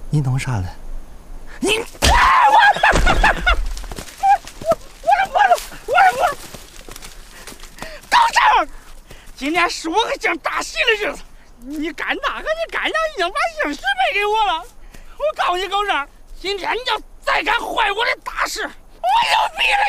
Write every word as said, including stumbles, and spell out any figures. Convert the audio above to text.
你弄啥了？ 你我我我我我我我高成，今天是我和姓大喜的日子，你干那个你干啥？已经把姓许配给我了。我告诉你高成，今天你要再敢坏我的大事，我就毙了